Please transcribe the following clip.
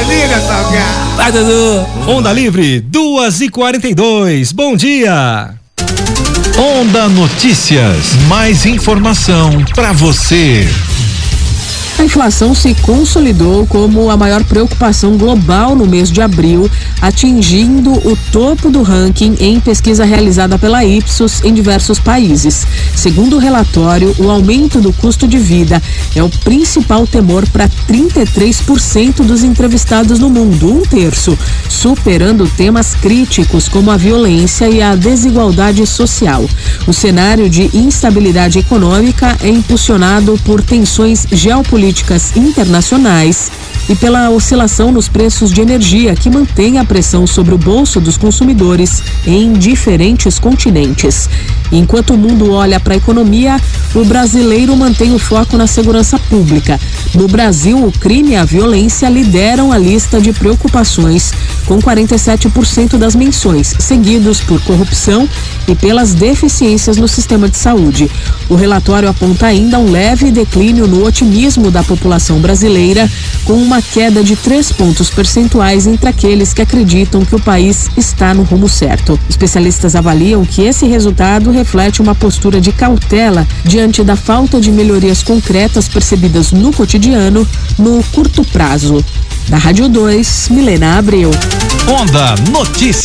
liga, salgado. Vai, Dudu. Onda Livre, 2h42. Bom dia. Onda Notícias. Mais informação para você. A inflação se consolidou como a maior preocupação global no mês de abril, atingindo o topo do ranking em pesquisa realizada pela Ipsos em diversos países. Segundo o relatório, o aumento do custo de vida é o principal temor para 33% dos entrevistados no mundo, 1/3, superando temas críticos como a violência e a desigualdade social. O cenário de instabilidade econômica é impulsionado por tensões geopolíticas internacionais e pela oscilação nos preços de energia, que mantém a pressão sobre o bolso dos consumidores em diferentes continentes. Enquanto o mundo olha para a economia, o brasileiro mantém o foco na segurança pública. No Brasil, o crime e a violência lideram a lista de preocupações, com 47% das menções, seguidos por corrupção e pelas deficiências no sistema de saúde. O relatório aponta ainda um leve declínio no otimismo da população brasileira, com uma queda de 3 pontos percentuais entre aqueles que acreditam que o país está no rumo certo. Especialistas avaliam que esse resultado reflete uma postura de cautela diante da falta de melhorias concretas percebidas no cotidiano no curto prazo. Da Rádio 2, Milena Abreu. Onda Notícias.